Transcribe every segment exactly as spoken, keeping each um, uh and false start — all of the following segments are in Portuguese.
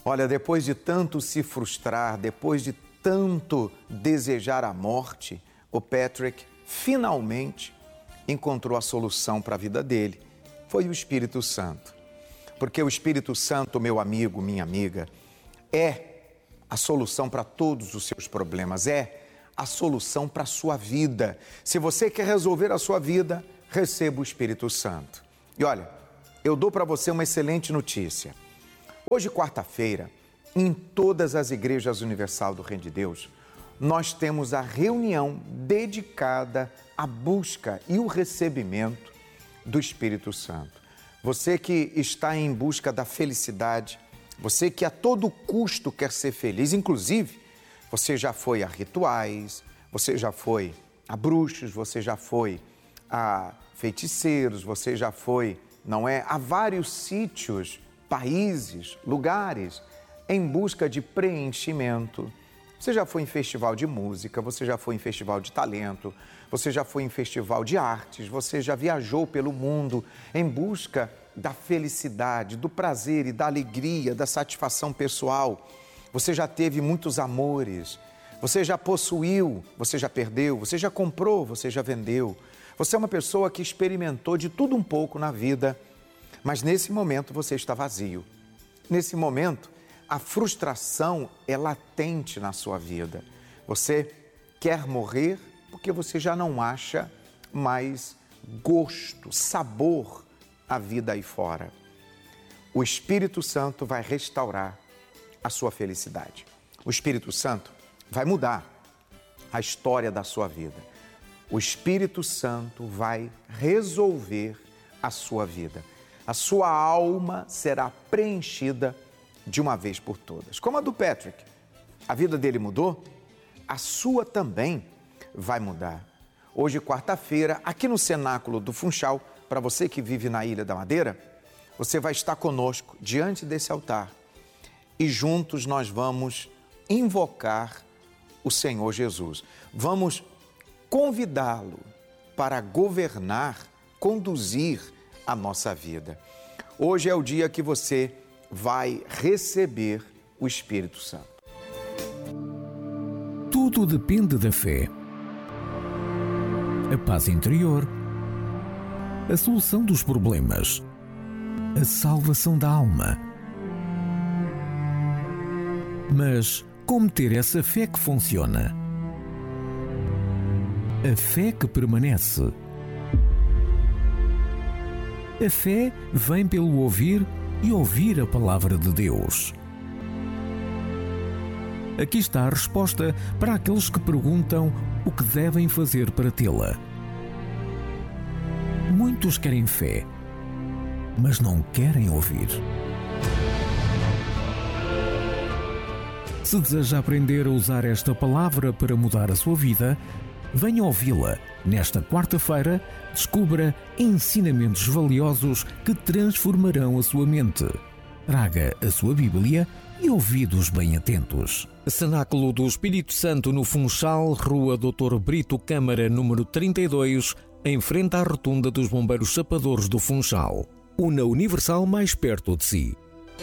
Olha, depois de tanto se frustrar, depois de tanto desejar a morte, o Patrick finalmente encontrou a solução para a vida dele. Foi o Espírito Santo. Porque o Espírito Santo, meu amigo, minha amiga, é a solução para todos os seus problemas, é a solução para a sua vida. Se você quer resolver a sua vida, receba o Espírito Santo. E olha, eu dou para você uma excelente notícia. Hoje, quarta-feira, em todas as igrejas universal do Reino de Deus, nós temos a reunião dedicada à busca e o recebimento do Espírito Santo. Você que está em busca da felicidade, você que a todo custo quer ser feliz, inclusive, você já foi a rituais, você já foi a bruxos, você já foi a feiticeiros, você já foi, não é, a vários sítios, países, lugares, em busca de preenchimento. Você já foi em festival de música, você já foi em festival de talento, você já foi em festival de artes, você já viajou pelo mundo em busca da felicidade, do prazer e da alegria, da satisfação pessoal. Você já teve muitos amores, você já possuiu, você já perdeu, você já comprou, você já vendeu. Você é uma pessoa que experimentou de tudo um pouco na vida, mas nesse momento você está vazio. Nesse momento, a frustração é latente na sua vida. Você quer morrer porque você já não acha mais gosto, sabor à vida aí fora. O Espírito Santo vai restaurar a sua felicidade. O Espírito Santo vai mudar a história da sua vida. O Espírito Santo vai resolver a sua vida. A sua alma será preenchida de uma vez por todas. Como a do Patrick, a vida dele mudou, a sua também vai mudar. Hoje, quarta-feira, aqui no Cenáculo do Funchal, para você que vive na Ilha da Madeira, você vai estar conosco diante desse altar e juntos nós vamos invocar o Senhor Jesus. Vamos convidá-lo para governar, conduzir a nossa vida. Hoje é o dia que você vai receber o Espírito Santo. Tudo depende da fé. A paz interior, a solução dos problemas, a salvação da alma. Mas como ter essa fé que funciona? A fé que permanece. A fé vem pelo ouvir e ouvir a palavra de Deus. Aqui está a resposta para aqueles que perguntam o que devem fazer para tê-la. Muitos querem fé, mas não querem ouvir. Se deseja aprender a usar esta palavra para mudar a sua vida, venha ouvi-la. Nesta quarta-feira, descubra ensinamentos valiosos que transformarão a sua mente. Traga a sua Bíblia e ouvidos bem atentos. Cenáculo do Espírito Santo no Funchal, Rua doutor Brito Câmara, número trinta e dois, em frente à rotunda dos Bombeiros Chapadores do Funchal. Una Universal mais perto de si.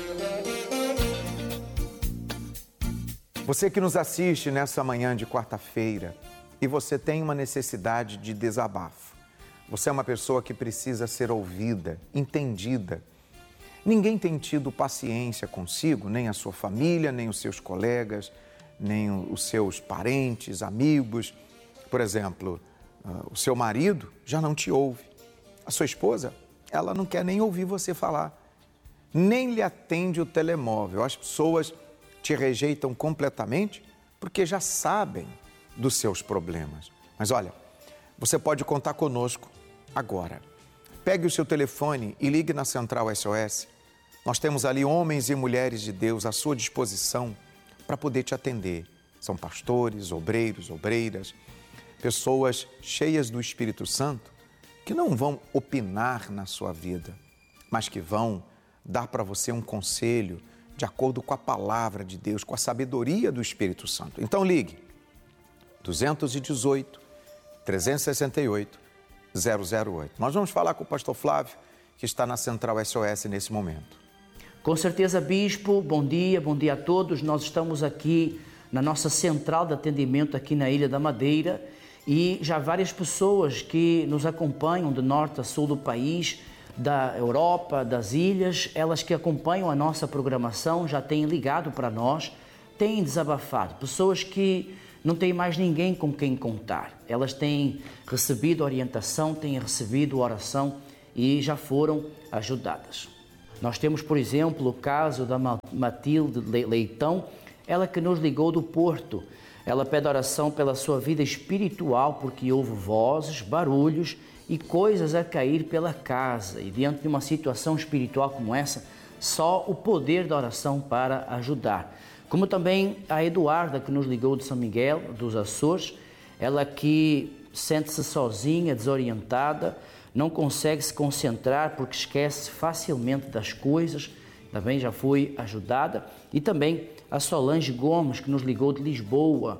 Você que nos assiste nessa manhã de quarta-feira e você tem uma necessidade de desabafo. Você é uma pessoa que precisa ser ouvida, entendida. Ninguém tem tido paciência consigo, nem a sua família, nem os seus colegas, nem os seus parentes, amigos. Por exemplo, o seu marido já não te ouve. A sua esposa, ela não quer nem ouvir você falar. Nem lhe atende o telemóvel. As pessoas te rejeitam completamente porque já sabem dos seus problemas. Mas olha, você pode contar conosco agora. Pegue o seu telefone e ligue na Central S O S. Nós temos ali homens e mulheres de Deus à sua disposição para poder te atender. São pastores, obreiros, obreiras, pessoas cheias do Espírito Santo que não vão opinar na sua vida, mas que vão dar para você um conselho de acordo com a palavra de Deus, com a sabedoria do Espírito Santo. Então ligue duzentos e dezoito, trezentos e sessenta e oito, zero zero oito. Nós vamos falar com o pastor Flávio, que está na Central S O S nesse momento. Com certeza, Bispo, bom dia, bom dia a todos. Nós estamos aqui na nossa central de atendimento aqui na Ilha da Madeira e já várias pessoas que nos acompanham de norte a sul do país, da Europa, das ilhas, elas que acompanham a nossa programação já têm ligado para nós, têm desabafado. Pessoas que não têm mais ninguém com quem contar. Elas têm recebido orientação, têm recebido oração e já foram ajudadas. Nós temos, por exemplo, o caso da Matilde Leitão, ela que nos ligou do Porto. Ela pede oração pela sua vida espiritual, porque houve vozes, barulhos e coisas a cair pela casa. E diante de uma situação espiritual como essa, só o poder da oração para ajudar. Como também a Eduarda, que nos ligou de São Miguel, dos Açores, ela que sente-se sozinha, desorientada, não consegue se concentrar porque esquece facilmente das coisas, também já foi ajudada. E também a Solange Gomes, que nos ligou de Lisboa,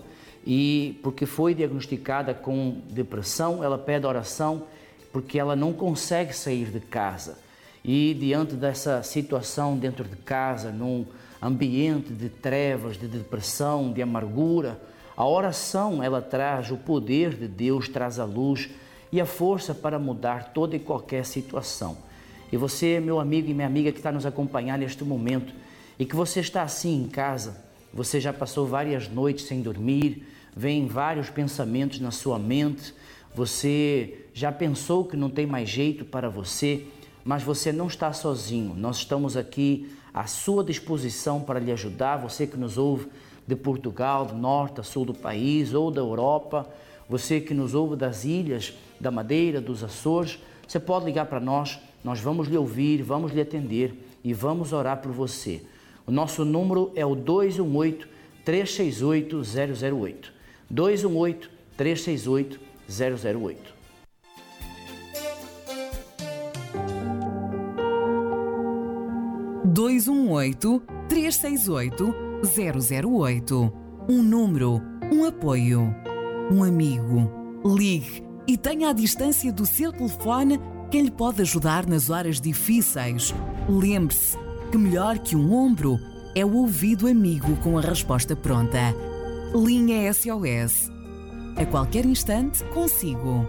e porque foi diagnosticada com depressão, ela pede oração porque ela não consegue sair de casa. E diante dessa situação dentro de casa, num ambiente de trevas, de depressão, de amargura, a oração ela traz o poder de Deus, traz a luz e a força para mudar toda e qualquer situação. E você, meu amigo e minha amiga que está nos acompanhando neste momento e que você está assim em casa, você já passou várias noites sem dormir, vem vários pensamentos na sua mente, você já pensou que não tem mais jeito para você, mas você não está sozinho. Nós estamos aqui à sua disposição para lhe ajudar, você que nos ouve de Portugal, do norte a sul do país ou da Europa, você que nos ouve das ilhas, da Madeira, dos Açores, você pode ligar para nós, nós vamos lhe ouvir, vamos lhe atender e vamos orar por você. O nosso número é o dois um oito, três seis oito, zero zero oito. dois um oito, três seis oito, zero zero oito. dois um oito, três seis oito, zero zero oito. Um número, um apoio, um amigo. Ligue e tenha à distância do seu telefone quem lhe pode ajudar nas horas difíceis. Lembre-se que melhor que um ombro é o ouvido amigo com a resposta pronta. Linha S O S. A qualquer instante, consigo.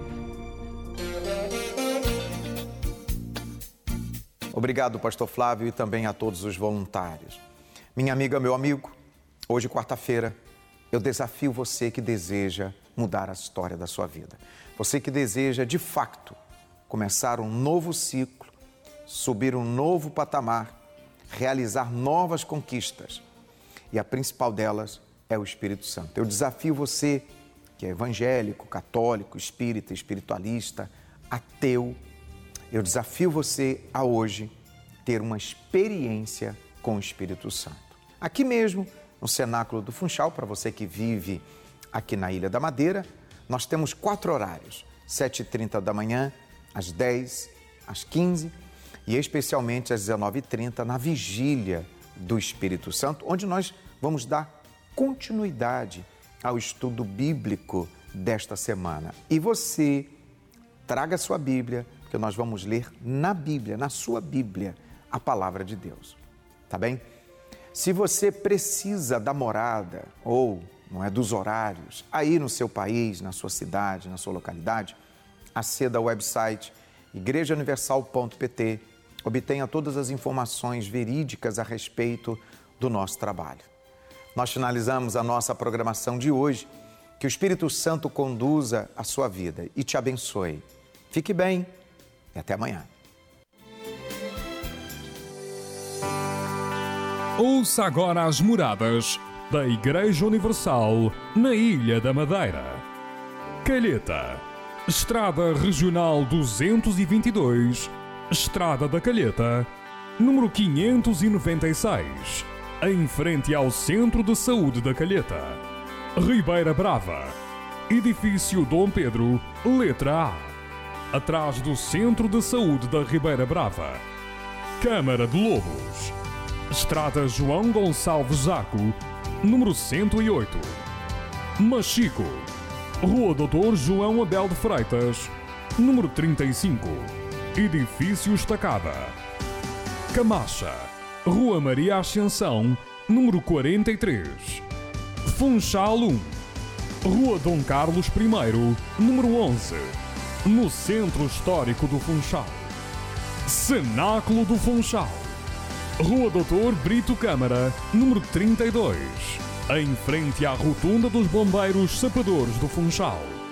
Obrigado, pastor Flávio, e também a todos os voluntários. Minha amiga, meu amigo, hoje, quarta-feira, eu desafio você que deseja mudar a história da sua vida. Você que deseja, de fato, começar um novo ciclo, subir um novo patamar, realizar novas conquistas. E a principal delas é o Espírito Santo. Eu desafio você que é evangélico, católico, espírita, espiritualista, ateu. Eu desafio você a hoje ter uma experiência com o Espírito Santo. Aqui mesmo, no Cenáculo do Funchal, para você que vive aqui na Ilha da Madeira, nós temos quatro horários, sete e trinta da manhã, às dez, às quinze e especialmente às dezenove e trinta na Vigília do Espírito Santo, onde nós vamos dar continuidade ao estudo bíblico desta semana. E você traga a sua Bíblia, porque nós vamos ler na Bíblia, na sua Bíblia, a palavra de Deus. Tá bem? Se você precisa da morada ou não é dos horários aí no seu país, na sua cidade, na sua localidade, aceda ao website igreja universal ponto p t, obtenha todas as informações verídicas a respeito do nosso trabalho. Nós finalizamos a nossa programação de hoje. Que o Espírito Santo conduza a sua vida e te abençoe. Fique bem e até amanhã. Ouça agora as moradas da Igreja Universal na Ilha da Madeira. Calheta, Estrada Regional duzentos e vinte e dois, Estrada da Calheta, número quinhentos e noventa e seis, em frente ao Centro de Saúde da Calheta. Ribeira Brava, Edifício Dom Pedro, letra A, atrás do Centro de Saúde da Ribeira Brava. Câmara de Lobos, Estrada João Gonçalves Zaco, número cento e oito. Machico, Rua Doutor João Abel de Freitas, número trinta e cinco, Edifício Estacada. Camacha, Rua Maria Ascensão, número quarenta e três. Funchal um, Rua Dom Carlos I, número onze, no Centro Histórico do Funchal. Cenáculo do Funchal, Rua doutor Brito Câmara, número trinta e dois, em frente à Rotunda dos Bombeiros Sapadores do Funchal.